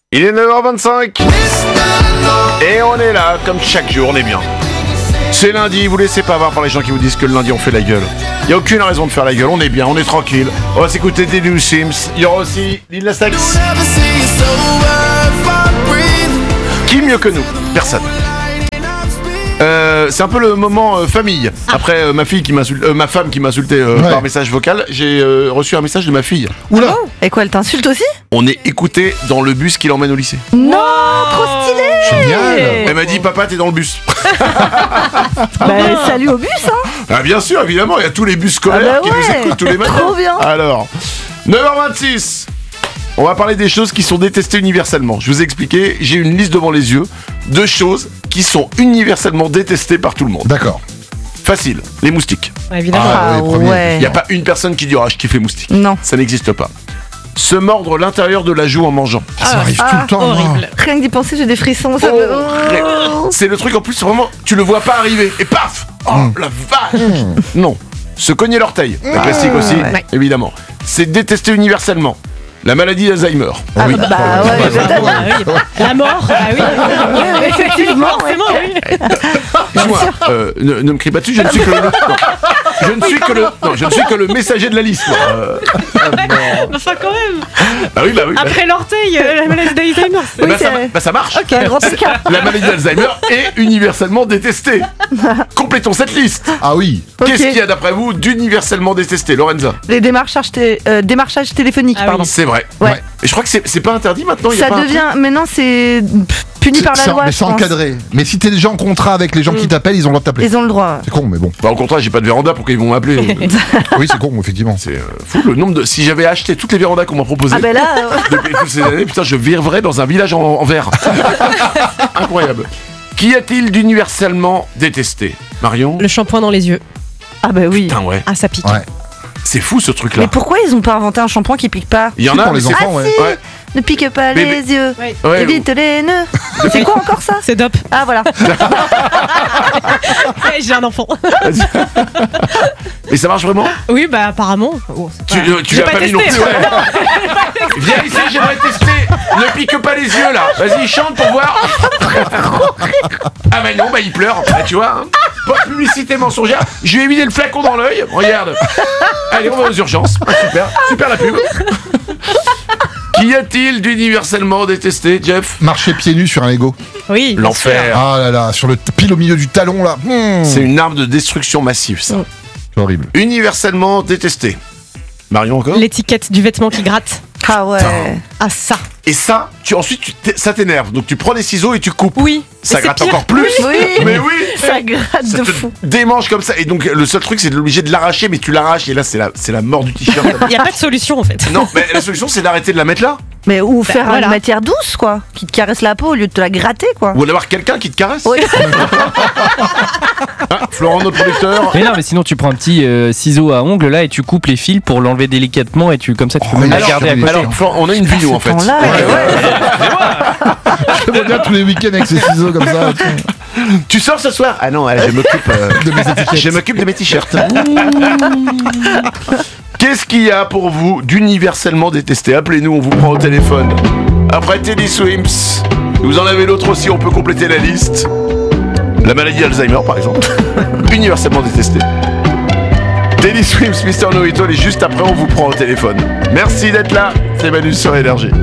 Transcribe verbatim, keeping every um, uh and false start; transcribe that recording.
Il est neuf heures vingt-cinq et on est là, comme chaque jour, on est bien. C'est lundi, vous laissez pas voir par les gens qui vous disent que le lundi on fait la gueule. Il y a aucune raison de faire la gueule, on est bien, on est tranquille. On va s'écouter des New Sims, il y aura aussi Lil Nas X. Qui mieux que nous? Personne. Euh, c'est un peu le moment euh, famille. Après euh, ma fille qui m'insulte, euh, ma femme qui m'insultait euh, ouais. par message vocal, j'ai euh, reçu un message de ma fille. Oula. Oh, et quoi, elle t'insulte aussi? On est écouté dans le bus qui l'emmène au lycée. Non, wow, trop stylé. Génial. Elle m'a dit papa t'es dans le bus. Bah salut au bus hein. Ah bien sûr évidemment, il y a tous les bus scolaires ah bah ouais. qui nous écoutent tous les matins. Trop bien. Alors, neuf heures vingt-six. On va parler des choses qui sont détestées universellement. Je vous ai expliqué, j'ai une liste devant les yeux de choses qui sont universellement détestées par tout le monde. D'accord. Facile, les moustiques. Ouais, évidemment. Ah, ah, oui, ouais. Il n'y a pas une personne qui dira ah, je kiffe les moustiques. Non. Ça n'existe pas. Se mordre l'intérieur de la joue en mangeant. Ah, ça arrive ah, tout le temps. Horrible. Rien que d'y penser, j'ai des frissons. Ça me... oh. C'est le truc en plus, vraiment, tu le vois pas arriver. Et paf oh mm. la vache mm. Non. Se cogner l'orteil. La mmh. classique aussi, ouais. évidemment. C'est détesté universellement. La maladie d'Alzheimer. Ah oui. Bah, bah ouais, ouais, ouais. La mort, bah oui. Ouais, effectivement, forcément, oui. Moi, euh, ne, ne me crie pas dessus, je ne suis que le. Non, je ne suis que le. Non, je ne suis que le messager de la liste. Euh, euh, enfin, quand même. Bah oui, bah oui. Après bah... l'orteil, euh, la maladie d'Alzheimer. Oui, bah, ça, bah ça marche. Ok, grand écart. La maladie d'Alzheimer est universellement détestée. Complétons cette liste. Ah oui. Qu'est-ce okay. qu'il y a d'après vous d'universellement détesté, Lorenza? Les démarchages, té- euh, démarchages téléphoniques, ah, pardon. Oui. C'est vrai. Ouais. ouais. Et je crois que c'est, c'est pas interdit maintenant. Ça y a pas devient. Maintenant, c'est puni c'est, par la c'est, loi. Mais c'est encadré. Mais si t'es déjà en contrat avec les gens mmh. qui t'appellent, ils ont le droit de t'appeler. Ils ont le droit. C'est con, mais bon. Bah, au contraire, j'ai pas de véranda, pourquoi ils vont m'appeler? Oui, c'est con, effectivement. C'est euh, fou le nombre de. Si j'avais acheté toutes les vérandas qu'on m'a proposées. Ah, ben là. Euh... depuis toutes ces années, putain, je vivrais dans un village en, en verre. Incroyable. Qu'y a-t-il d'universellement détesté? Marion? Le shampoing dans les yeux. Ah, bah oui. Putain, ouais. Ah, ça pique. Ouais. C'est fou ce truc-là. Mais pourquoi ils ont pas inventé un shampoing qui pique pas? Il y en a pour les enfants, ah, ouais. Si. ouais. Ne pique pas mais, les mais... yeux. Ouais. Ouais, évite ou... les nœuds. C'est quoi encore ça? C'est dope. Ah voilà. J'ai un enfant. Et ça marche vraiment? Oui, bah apparemment. Oh, tu euh, tu l'as pas, pas mis non plus. Ouais. Viens ici, j'aimerais tester. Ne pique pas les yeux là. Vas-y, chante pour voir. Ah bah non, bah il pleure. Bah, tu vois, hein. Pas de publicité mensongère. Je lui ai mis le flacon dans l'œil. Regarde. Allez, on va aux urgences. Ah, super, super la pub. Qu'y a-t-il d'universellement détesté, Jeff? Marcher pieds nus sur un Lego. Oui. L'enfer. Ah là là, sur le pile au milieu du talon là. Mmh. C'est une arme de destruction massive, ça. Mmh. C'est horrible. Universellement détesté. Marion encore? L'étiquette du vêtement qui gratte. Ah ouais. Putain. Ah ça. Et ça, tu ensuite tu ça t'énerve. Donc tu prends des ciseaux et tu coupes. Oui. Ça gratte pire. encore plus. Oui. Mais oui. Ça gratte ça de te fou. Démange comme ça. Et donc le seul truc c'est de l'obliger de l'arracher, mais tu l'arraches et là c'est la c'est la mort du t-shirt. Il y a pas de solution en fait. Non, mais la solution c'est d'arrêter de la mettre là. Mais ou bah, faire voilà. une matière douce quoi, qui te caresse la peau au lieu de te la gratter quoi. Ou d'avoir quelqu'un qui te caresse. Oui. Hein, Florent notre producteur. Mais non, mais sinon tu prends un petit euh, ciseau à ongles là et tu coupes les fils pour l'enlever délicatement et tu comme ça tu peux Oh, même la alors, garder à côté. Alors Florent, on a une vidéo en fait. Là, Ouais, ouais. ouais. Je me bien tous les week-ends avec ces ciseaux comme ça. Tu sors ce soir? Ah non, je m'occupe euh, de mes étiquettes. Je m'occupe de mes t-shirts. Qu'est-ce qu'il y a pour vous d'universellement détesté? Appelez-nous, on vous prend au téléphone. Après Teddy Swims, vous en avez l'autre aussi, on peut compléter la liste. La maladie d'Alzheimer par exemple. Universellement détesté. Teddy Swims, Mister No It All, et juste après on vous prend au téléphone. Merci d'être là, c'est Manu sur Énergie.